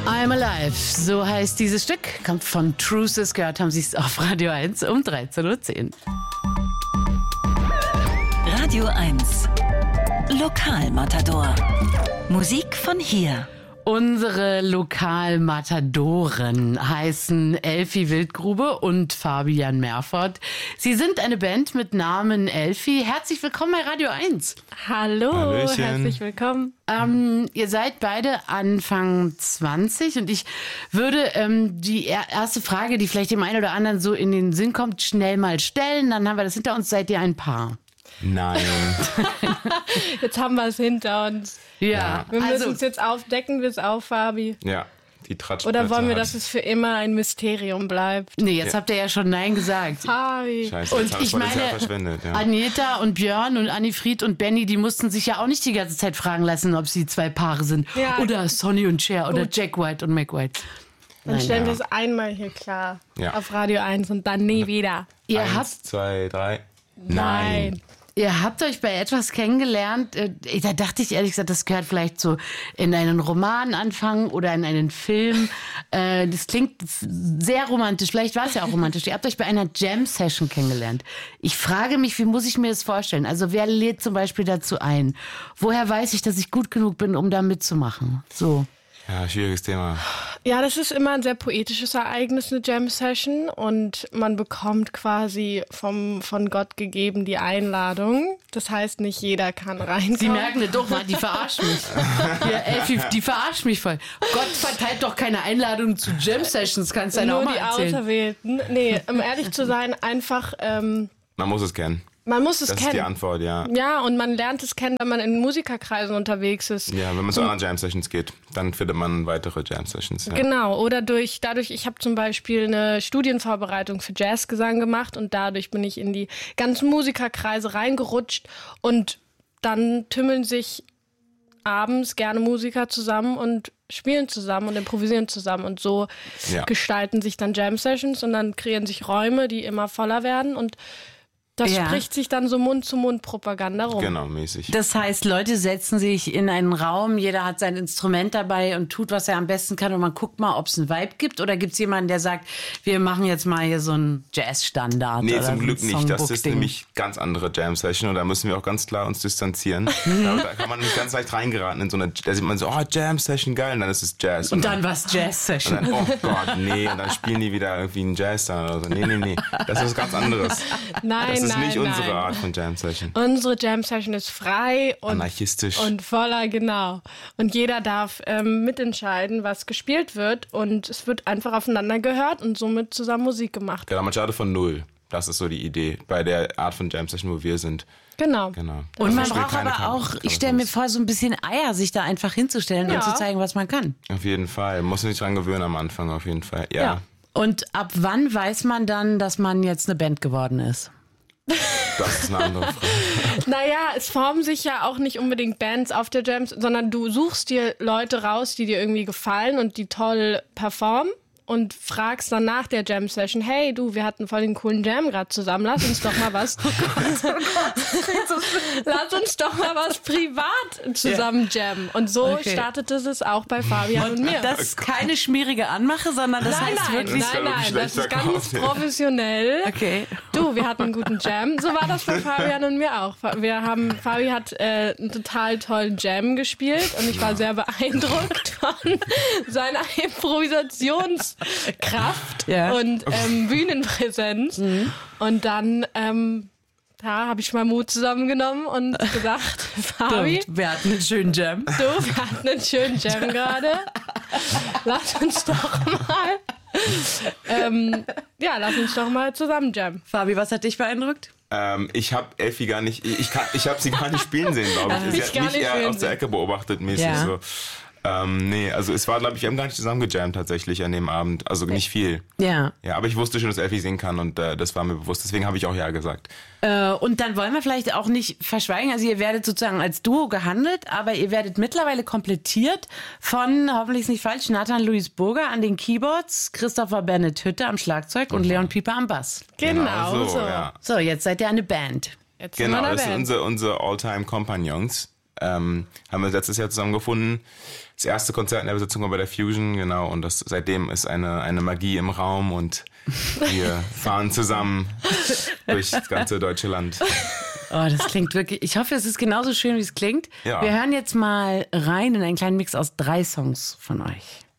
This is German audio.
I'm Alive, so heißt dieses Stück, kommt von Truces, gehört haben Sie es auf Radio 1 um 13.10 Uhr. Radio 1 Lokalmatador. Musik von hier. Unsere Lokalmatadoren heißen Elfi Wildgrube und Fabian Merfort. Sie sind eine Band mit Namen Elfi. Herzlich willkommen bei Radio 1. Hallo, Hallöchen. herzlich willkommen. Ihr seid beide Anfang 20 und ich würde die erste Frage, die vielleicht dem einen oder anderen so in den Sinn kommt, schnell mal stellen. Dann haben wir das hinter uns. Seid ihr ein Paar? Nein. Jetzt haben wir es hinter uns. Ja. Wir müssen es jetzt aufdecken, wir es auf, Fabi. Ja, die Tratschplätze. Oder wollen wir, hat- dass es für immer ein Mysterium bleibt? Nee, jetzt habt ihr ja schon Nein gesagt. Fabi. Scheiße, Und jetzt habe ich ich Potenzial meine, verschwendet. Ja. Agneta und Björn und Annifried und Benny, die mussten sich ja auch nicht die ganze Zeit fragen lassen, ob sie zwei Paare sind. Ja. Oder Sonny und Cher oder Jack White und Mac White. Dann stellen wir es einmal hier klar. Ja. Auf Radio 1 und dann nie wieder. Ihr 1, 2, 3. Nein. Ihr habt euch bei etwas kennengelernt, da dachte ich ehrlich gesagt, das gehört vielleicht so in einen Roman anfangen oder in einen Film. Das klingt sehr romantisch, vielleicht war es ja auch romantisch. Ihr habt euch bei einer Jam-Session kennengelernt. Ich frage mich, wie muss ich mir das vorstellen? Also wer lädt zum Beispiel dazu ein? Woher weiß ich, dass ich gut genug bin, um da mitzumachen? So. Ja, schwieriges Thema. Ja, das ist immer ein sehr poetisches Ereignis, eine Jam-Session. Und man bekommt quasi von Gott gegeben die Einladung. Das heißt, nicht jeder kann reinkommen. Sie merken doch mal, die verarscht mich. Ja, Elfi, die verarscht mich voll. Gott verteilt doch keine Einladung zu Jam-Sessions, kannst du ja nur auch mal die erzählen. Auserwählten. Nee, um ehrlich zu sein, einfach... Man muss es kennen. Man muss es Das kennen. ist die Antwort, ja. Ja, und man lernt es kennen, wenn man in Musikerkreisen unterwegs ist. Ja, wenn man zu anderen Jam-Sessions geht, dann findet man weitere Jam-Sessions. Ja. Genau, oder dadurch, ich habe zum Beispiel eine Studienvorbereitung für Jazzgesang gemacht und dadurch bin ich in die ganzen Musikerkreise reingerutscht und dann tümmeln sich abends gerne Musiker zusammen und spielen zusammen und improvisieren zusammen und so gestalten sich dann Jam-Sessions und dann kreieren sich Räume, die immer voller werden und das spricht sich dann so Mund-zu-Mund-Propaganda rum. Genau, mäßig. Das heißt, Leute setzen sich in einen Raum, jeder hat sein Instrument dabei und tut, was er am besten kann und man guckt mal, ob es einen Vibe gibt oder gibt es jemanden, der sagt, wir machen jetzt mal hier so einen Jazz-Standard? Nee, oder zum ein Glück nicht. Das ist Songbook-Ding? nämlich ganz andere Jam-Session und da müssen wir auch ganz klar uns distanzieren. da kann man nicht ganz leicht reingeraten in so eine, da sieht man so, oh, Jam-Session, geil, und dann ist es Jazz. Und dann was Und Jazz-Session. dann, oh Gott, nee, und dann spielen die wieder irgendwie einen Jazz dann oder so. Nee. Das ist was ganz anderes. Nein, Das ist nicht unsere nein. Art von Jam-Session. Unsere Jam-Session ist frei und Anarchistisch. und voller, genau. Und jeder darf mitentscheiden, was gespielt wird. Und es wird einfach aufeinander gehört und somit zusammen Musik gemacht. Genau, man startet von null. Das ist so die Idee bei der Art von Jam-Session, wo wir sind. Genau. Und man spielt braucht keine aber auch, Karten- ich stelle mir vor, so ein bisschen Eier, sich da einfach hinzustellen und zu zeigen, was man kann. Auf jeden Fall. Muss sich dran gewöhnen am Anfang, auf jeden Fall. Ja. Und ab wann weiß man dann, dass man jetzt eine Band geworden ist? Das ist eine andere Frage. Naja, es formen sich ja auch nicht unbedingt Bands auf der Jams, sondern du suchst dir Leute raus, die dir irgendwie gefallen und die toll performen. Und fragst dann nach der Jam-Session, hey du, wir hatten voll den coolen Jam gerade zusammen, lass uns doch mal was lass uns doch mal was privat zusammen jammen. Und so startete es auch bei Fabian und mir. Das ist keine schmierige Anmache, sondern das heißt wirklich... Nein, das ist ganz verkauft. professionell. Okay. Du, wir hatten einen guten Jam. So war das bei Fabian und mir auch. Fabi hat einen total tollen Jam gespielt und ich war sehr beeindruckt von seiner Improvisationskraft und Bühnenpräsenz. Und dann habe ich mal Mut zusammengenommen und gesagt, Fabi, Wir hatten einen schönen Jam. wir hatten einen schönen Jam gerade. Lass uns doch mal lass uns doch mal zusammen jammen. Fabi, was hat dich beeindruckt? Ich habe Elfi gar nicht, ich habe sie gar nicht spielen sehen, glaube ich. Sie Ich hat gar mich nicht eher spielen aus der sehen. Ecke beobachtet mäßig Ja. so. Nee, also es war, glaube ich, wir haben gar nicht zusammen gejammt tatsächlich an dem Abend. Also nicht viel. Ja. Ja, aber ich wusste schon, dass Elfi singen kann und das war mir bewusst. Deswegen habe ich auch ja gesagt. Und dann wollen wir vielleicht auch nicht verschweigen, also ihr werdet sozusagen als Duo gehandelt, aber ihr werdet mittlerweile komplettiert von, hoffentlich ist nicht falsch, Nathan Luis Burger an den Keyboards, Christopher Bennett Hütte am Schlagzeug und Leon Pieper am Bass. Genau so. Ja. So, jetzt seid ihr eine Band. Jetzt sind wir Genau, in der das sind Band. unsere All-Time-Kompagnons. haben wir letztes Jahr zusammengefunden. Das erste Konzert in der Besetzung war bei der Fusion, genau. Und seitdem ist eine Magie im Raum und wir fahren zusammen durch das ganze deutsche Land. Oh, das klingt wirklich, ich hoffe, es ist genauso schön, wie es klingt. Ja. Wir hören jetzt mal rein in einen kleinen Mix aus 3 Songs von euch.